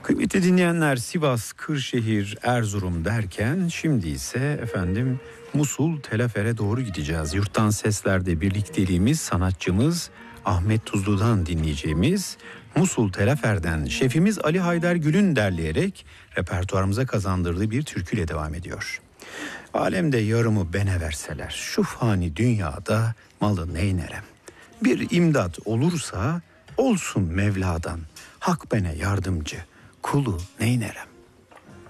Kıymetli dinleyenler, Sivas, Kırşehir, Erzurum derken şimdi ise efendim Musul, Telafer'e doğru gideceğiz. Yurttan Sesler'de birlikteliğimiz sanatçımız Ahmet Tuzlu'dan dinleyeceğimiz Musul Telafer'den şefimiz Ali Haydar Gül'ün derleyerek repertuarımıza kazandırdığı bir türküyle devam ediyor. Alemde yarımı bene verseler, şu fani dünyada malı neynerem. Bir imdat olursa olsun Mevla'dan, hak bene yardımcı, kulu neynerem.